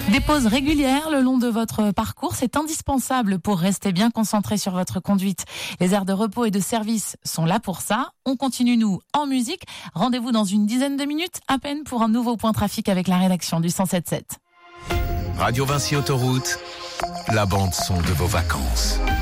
Des pauses régulières le long de votre parcours, c'est indispensable pour rester bien concentré sur votre conduite. Les aires de repos et de service sont là pour ça. On continue, nous, en musique. Rendez-vous dans une dizaine de minutes, à peine, pour un nouveau point trafic avec la rédaction du 107.7. Radio Vinci Autoroute, la bande son de vos vacances.